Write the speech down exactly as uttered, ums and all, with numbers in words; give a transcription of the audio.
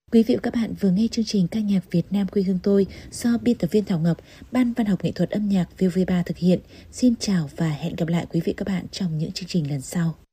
Quý vị và các bạn vừa nghe chương trình ca nhạc Việt Nam quê hương tôi do biên tập viên Thảo Ngọc, Ban Văn học nghệ thuật âm nhạc vê o vê ba thực hiện. Xin chào và hẹn gặp lại quý vị và các bạn trong những chương trình lần sau.